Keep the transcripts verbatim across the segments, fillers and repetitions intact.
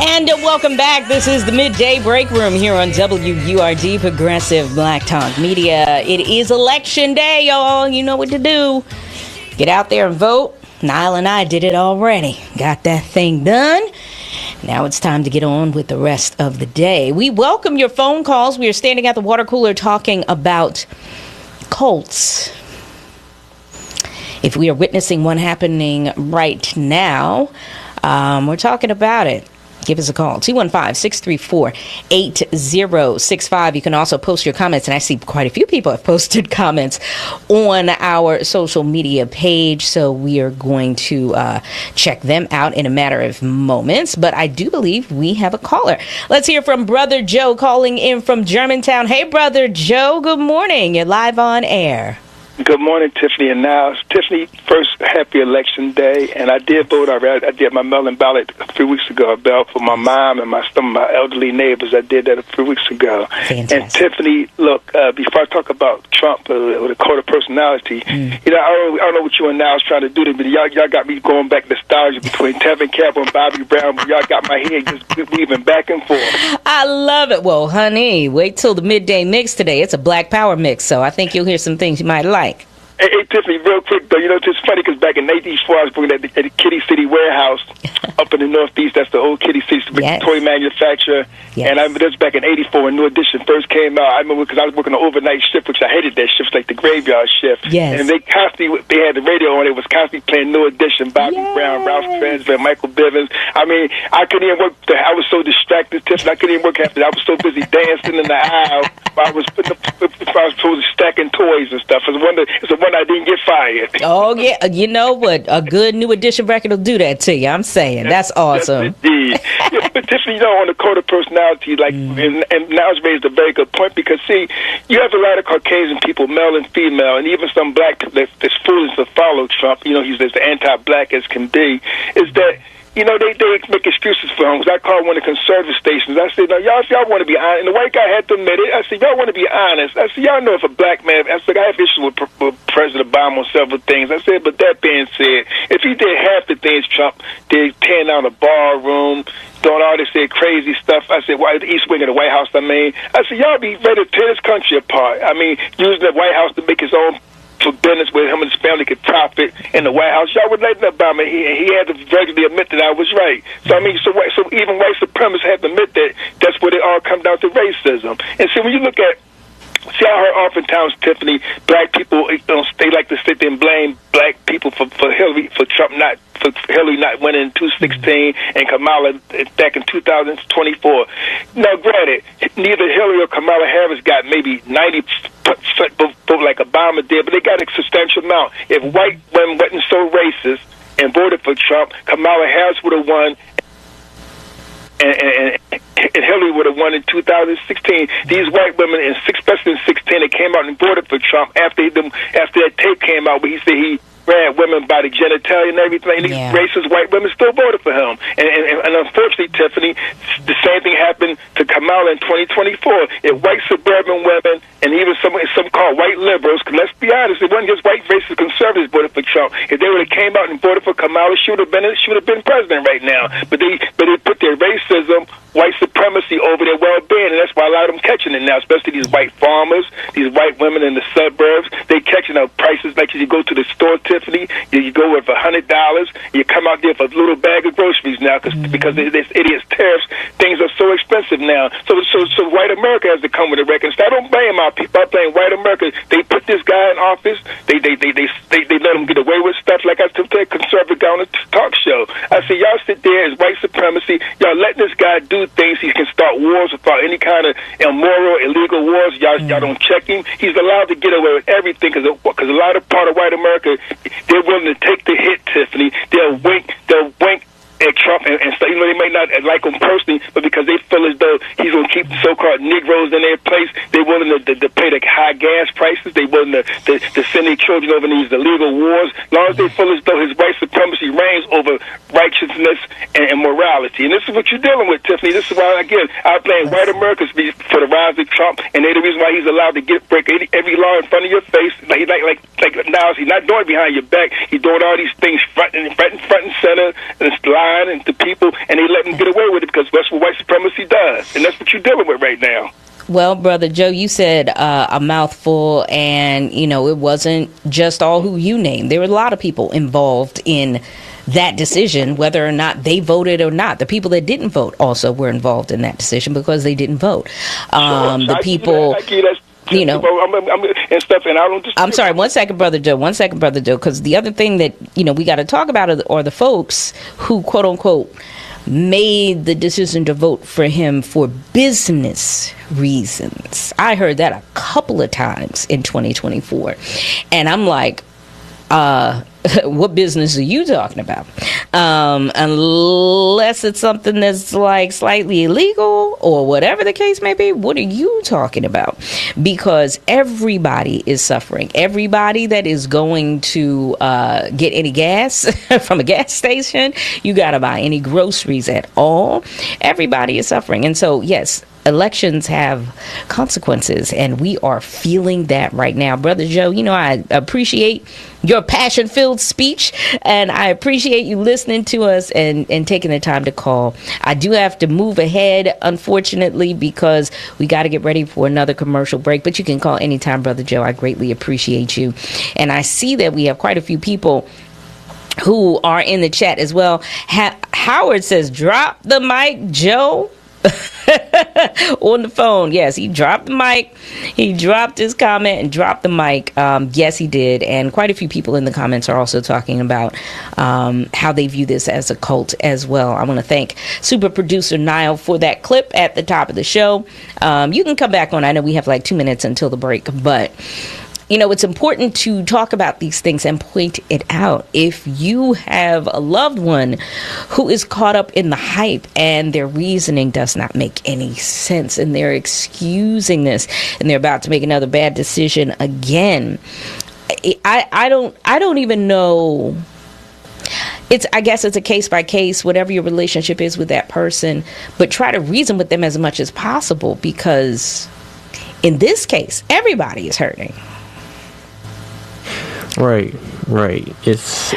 And welcome back. This is the Midday Break Room here on W U R D, Progressive Black Talk Media. It is election day, y'all. You know what to do. Get out there and vote. Niall and I did it already. Got that thing done. Now it's time to get on with the rest of the day. We welcome your phone calls. We are standing at the water cooler talking about cults. If we are witnessing one happening right now, um, we're talking about it. Give us a call, two one five, six three four, eight zero six five. You can also post your comments, and I see quite a few people have posted comments on our social media page, so we are going to uh, check them out in a matter of moments. But I do believe we have a caller. Let's hear from Brother Joe calling in from Germantown. Hey, Brother Joe, good morning. You're live on air. Good morning, Tiffany and Niles. Tiffany, first, happy election day. And I did vote already. I did my mail-in ballot a few weeks ago. I ballot for my mom and my some of my elderly neighbors. I did that a few weeks ago. Fantastic. And Tiffany, look, uh, before I talk about Trump uh, with a code of personality, mm. you know, I don't, I don't know what you and Niles trying to do to me. Y'all, y'all got me going back nostalgia between Tevin Campbell and Bobby Brown. But y'all got my head just weaving back and forth. I love it. Well, honey, wait till the midday mix today. It's a Black Power mix, so I think you'll hear some things you might like. Hey, hey, Tiffany, real quick, though, you know, it's just funny because back in nineteen eighty-four, I was working at the, at the Kitty City Warehouse up in the Northeast. That's the old Kitty City yes. toy manufacturer. Yes. And I remember this back in eighty-four when New Edition first came out. I remember because I was working an overnight shift, which I hated that shift, like the graveyard shift. Yes. And they constantly, they had the radio on. It was constantly playing New Edition, Bobby yes. Brown, Ralph Tresvant, Michael Bivins. I mean, I couldn't even work. The, I was so distracted, Tiffany. I couldn't even work after that. I was so busy dancing in the aisle. I was putting the, I was supposed to stacking toys and stuff. It's a wonder, it's a wonder I didn't get fired. Oh, yeah. You know what? A good New Edition record will do that to you. I'm saying. That's awesome. Yes, indeed. Yeah, but Tiffany, you know, on the code of personality, like, mm. and, and now it's raised a very good point because, see, you have a lot of Caucasian people, male and female, and even some black people that, that's foolish to follow Trump, you know, he's as anti-black as can be, is that, you know, they, they make excuses for him. Because I called one of the conservative stations. I said, no, y'all, if y'all want to be honest, and the white guy had to admit it. I said, y'all want to be honest. I said, y'all know if a black man, I said, I have issues with, with President Obama on several things. I said, but that being said, if he did half the things Trump did, tearing down a bar room, doing all this said crazy stuff, I said, why the East Wing of the White House, I mean, I said, y'all be ready to tear this country apart. I mean, using the White House to make his own for business where him and his family could profit in the White House. Y'all would let Obama. He, he had to regularly admit that I was right. So, I mean, so, so even white supremacists have to admit that that's where it all comes down to racism. And so when you look at, see, I heard oftentimes, Tiffany, black people, you know, they like to sit there and blame black people for, for Hillary, for Trump not, for Hillary not winning in two sixteen and Kamala back in two thousand twenty-four. Now, granted, neither Hillary or Kamala Harris got maybe ninety vote like Obama did, but they got a substantial amount. If white women wasn't so racist and voted for Trump, Kamala Harris would have won, and, and, and Hillary would have won in two thousand sixteen. These white women, in especially in sixteen, they came out and voted for Trump after them after that tape came out where he said he grabbed women by the genitalia and everything. And yeah. These racist white women still voted for him. And, and, and unfortunately, Tiffany, the same thing happened to Kamala in twenty twenty-four. If white suburban women and even some some called white liberals, because let's be honest, it wasn't just white racist conservatives voted for Trump. If they would have came out and voted for Kamala, she would have been she would have been president right now. But they but they put their racism, white supremacy over their well-being, and that's why a lot of them catching it now, especially these white farmers, these white women in the suburbs. They catching up prices like you go to the store, Tiffany, you, you go with a hundred dollars, you come out there for a little bag of groceries now, cause, mm-hmm. because of this idiots tariffs, things are so expensive now. So, so, so white America has to come with a record. So I don't blame our people. I blame white America. They put this guy in office. They, they, they, they, they, they let him get away with stuff. Like I took that conservative guy on a talk show. I said, y'all sit there as white supremacy. Y'all let this guy do things. He can start wars without any kind of immoral, illegal wars. Y'all, mm. y'all don't check him. He's allowed to get away with everything because because a lot of part of white America, they're willing to take the hit, Tiffany. They'll wink. They'll wink at Trump and, and so, you know, they may not like him personally, but because they feel as though he's going to keep so-called Negroes in their place, they're willing to, to, to pay the high gas prices. They're willing to, to, to send their children over these illegal wars, as long as they feel as though his white supremacy reigns over righteousness and, and morality. And this is what you're dealing with, Tiffany. This is why, again, I blame white Americans for the rise of Trump, and they're the reason why he's allowed to get break every, every law in front of your face. Like, like, like, like now, he's not doing it behind your back. He's doing all these things front and front and, front and center, and it's lying lying and to people, and they let them get away with it because that's what white supremacy does, and that's what you're dealing with right now. Well, Brother Joe, you said uh, a mouthful, and, you know, it wasn't just all who you named. There were a lot of people involved in that decision, whether or not they voted or not. The people that didn't vote also were involved in that decision because they didn't vote. Um, sure. The people... You know, I'm, I'm, and stuff, and I don't just. I'm sorry. One second, Brother Joe. One second, Brother Joe. Because the other thing that you know we got to talk about are the, are the folks who, quote unquote, made the decision to vote for him for business reasons. I heard that a couple of times in twenty twenty-four, and I'm like, uh, what business are you talking about? Um, unless it's something that's like slightly illegal or whatever the case may be, what are you talking about? Because everybody is suffering. Everybody that is going to uh, get any gas from a gas station, you got to buy any groceries at all. Everybody is suffering. And so, yes, elections have consequences, and we are feeling that right now. Brother Joe, you know, I appreciate your passion-filled speech, and I appreciate you listening to us and, and taking the time to call. I do have to move ahead, unfortunately, because we got to get ready for another commercial break, but you can call anytime, Brother Joe. I greatly appreciate you. And I see that we have quite a few people who are in the chat as well. Ha- Howard says, drop the mic, Joe. On the phone. Yes, he dropped the mic. He dropped his comment and dropped the mic. Um, yes, he did. And quite a few people in the comments are also talking about um, how they view this as a cult as well. I want to thank super producer Niall for that clip at the top of the show. Um, you can come back on. I know we have like two minutes until the break, but you know, it's important to talk about these things and point it out. If you have a loved one who is caught up in the hype and their reasoning does not make any sense and they're excusing this and they're about to make another bad decision again, I, I don't I don't even know. It's I guess it's a case by case, whatever your relationship is with that person, but try to reason with them as much as possible, because in this case, everybody is hurting. Right, right. It's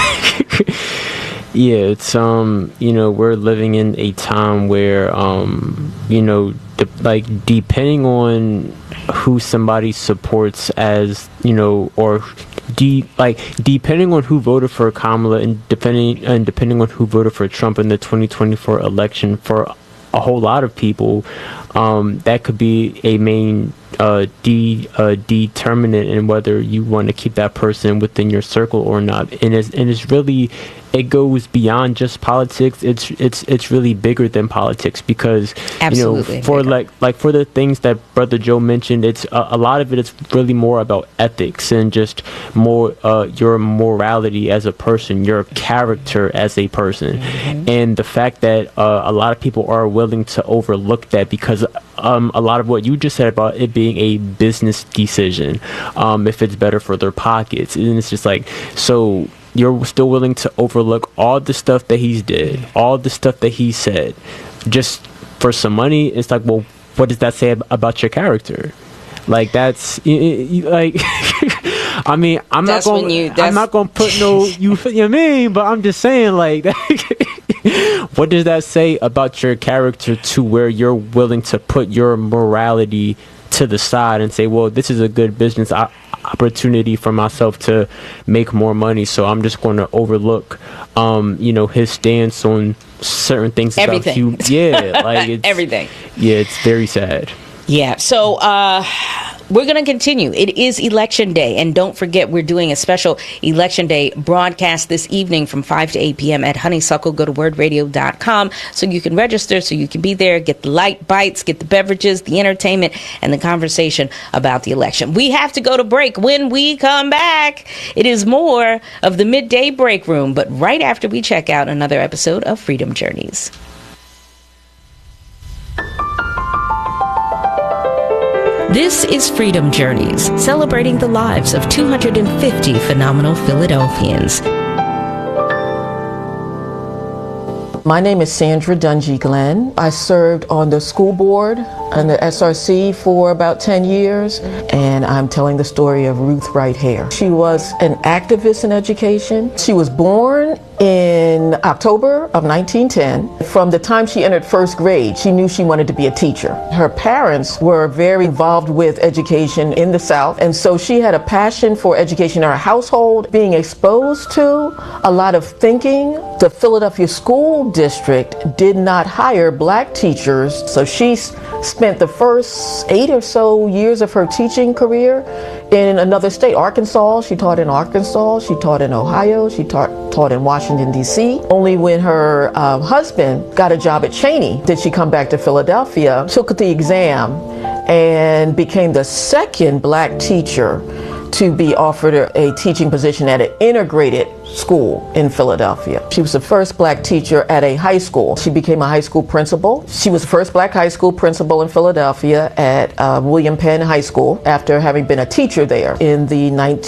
yeah, it's um, you know, we're living in a time where um, you know, de- like depending on who somebody supports, as you know, or de- like depending on who voted for Kamala and depending and depending on who voted for Trump in the twenty twenty-four election, for a whole lot of people, um, that could be a main uh, de uh, determinant in whether you want to keep that person within your circle or not. And it's and it's really, it goes beyond just politics. It's it's it's really bigger than politics, because Absolutely you know, for bigger. like like for the things that Brother Joe mentioned, it's a, a lot of it is really more about ethics and just more uh, your morality as a person, your character as a person, mm-hmm. and the fact that uh, a lot of people are willing to overlook that because um, a lot of what you just said about it being a business decision, um, if it's better for their pockets, and it's just like, so you're still willing to overlook all the stuff that he's did, all the stuff that he said, just for some money. It's like, well, what does that say ab- about your character? Like, that's y- y- like I mean, I'm That's not when gonna you- I'm not gonna put no you, you know what I mean, but I'm just saying, like, what does that say about your character to where you're willing to put your morality to the side and say, well, this is a good business o- opportunity for myself to make more money, so I'm just going to overlook um you know, his stance on certain things. Everything. About you. Yeah, like it's, Everything. Yeah, it's very sad. Yeah, so uh, we're going to continue. It is Election Day, and don't forget, we're doing a special Election Day broadcast this evening from five to eight p.m. at Honeysuckle. Go to word radio dot com so you can register, so you can be there, get the light bites, get the beverages, the entertainment, and the conversation about the election. We have to go to break. When we come back, it is more of the Midday Break Room, but right after we check out another episode of Freedom Journeys. This is Freedom Journeys, celebrating the lives of two hundred fifty phenomenal Philadelphians. My name is Sandra Dungy Glenn. I served on the school board in the S R C for about ten years, and I'm telling the story of Ruth Wright Hare. She was an activist in education. She was born in October of nineteen ten. From the time she entered first grade, she knew she wanted to be a teacher. Her parents were very involved with education in the South, and so she had a passion for education in her household, being exposed to a lot of thinking. The Philadelphia School District did not hire black teachers, so she spent the first eight or so years of her teaching career in another state, Arkansas. She taught in Arkansas, she taught in Ohio, she taught, taught in Washington, D C. Only when her um, husband got a job at Cheney did she come back to Philadelphia, took the exam, and became the second black teacher to be offered a, a teaching position at an integrated school in Philadelphia. She was the first black teacher at a high school. She became a high school principal. She was the first black high school principal in Philadelphia at uh, William Penn High School after having been a teacher there. In the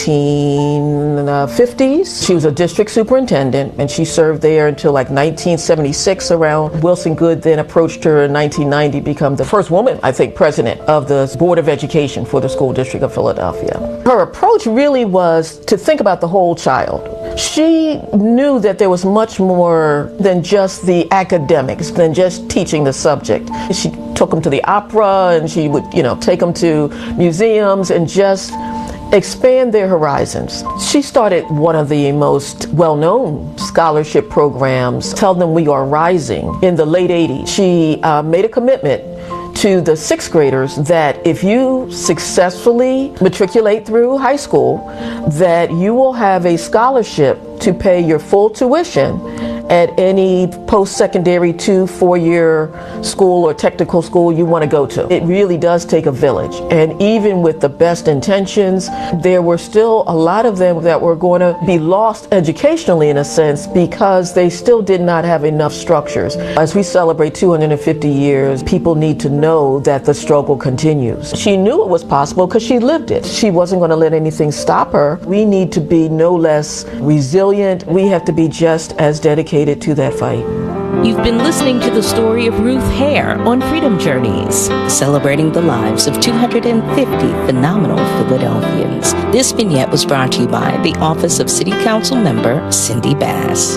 nineteen fifties, she was a district superintendent, and she served there until like nineteen seventy-six around. Wilson Goode then approached her in nineteen ninety to become the first woman, I think, president of the Board of Education for the School District of Philadelphia. Her approach really was to think about the whole child. She knew that there was much more than just the academics, than just teaching the subject. She took them to the opera, and she would, you know, take them to museums and just expand their horizons. She started one of the most well-known scholarship programs, Tell Them We Are Rising, in the late eighties. She uh, made a commitment to the sixth graders that if you successfully matriculate through high school, that you will have a scholarship to pay your full tuition at any post-secondary two, four-year school or technical school you want to go to. It really does take a village. And even with the best intentions, there were still a lot of them that were going to be lost educationally in a sense because they still did not have enough structures. As we celebrate two hundred fifty years, people need to know that the struggle continues. She knew it was possible because she lived it. She wasn't going to let anything stop her. We need to be no less resilient. We have to be just as dedicated to that fight. You've been listening to the story of Ruth Hare on Freedom Journeys, celebrating the lives of two hundred fifty phenomenal Philadelphians. This vignette was brought to you by the Office of City Council Member Cindy Bass.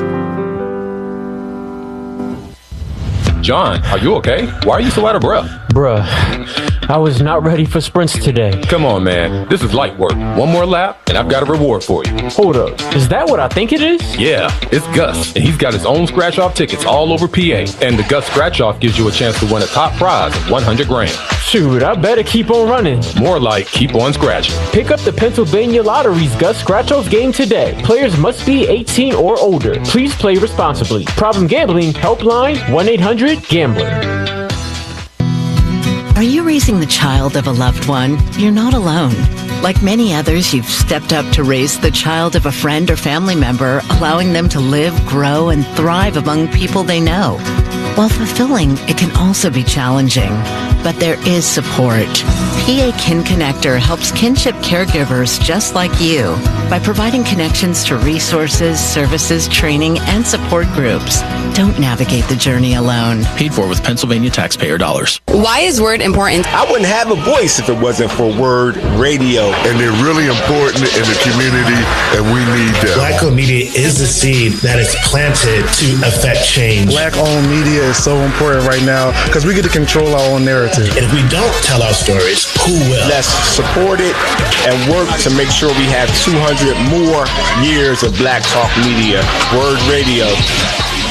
John, are you okay? Why are you so out of breath? Bruh, I was not ready for sprints today. Come on, man. This is light work. One more lap, and I've got a reward for you. Hold up. Is that what I think it is? Yeah, it's Gus, and he's got his own scratch-off tickets all over P A. And the Gus Scratch-Off gives you a chance to win a top prize of one hundred grand. Shoot, I better keep on running. More like keep on scratching. Pick up the Pennsylvania Lottery's Gus Scratch-Off game today. Players must be eighteen or older. Please play responsibly. Problem gambling, helpline one eight hundred gambler. Are you raising the child of a loved one? You're not alone. Like many others, you've stepped up to raise the child of a friend or family member, allowing them to live, grow, and thrive among people they know. While fulfilling, it can also be challenging, but there is support. P A Kin Connector helps kinship caregivers just like you by providing connections to resources, services, training, and support groups. Don't navigate the journey alone. Paid for with Pennsylvania taxpayer dollars. Why is Word important? I wouldn't have a voice if it wasn't for Word Radio. And they're really important in the community, and we need them. Black-owned media is the seed that is planted to affect change. Black-owned media is so important right now because we get to control our own narrative. And if we don't tell our stories, who will? Let's support it and work to make sure we have two hundred more years of Black Talk Media. Word Radio.